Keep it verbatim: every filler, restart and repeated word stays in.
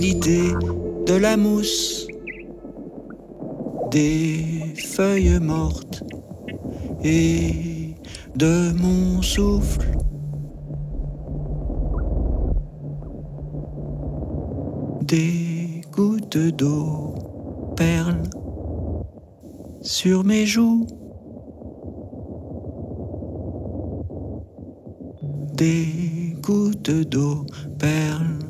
l'idée de la mousse, des feuilles mortes et de mon souffle. Des gouttes d'eau perlent sur mes joues. Des gouttes d'eau perlent